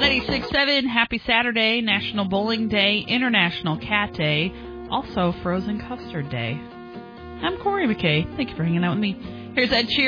96.7, happy Saturday, National Bowling Day, International Cat Day, also Frozen Custard Day. I'm Corey McKay. Thank you for hanging out with me. Here's Ed Sheeran.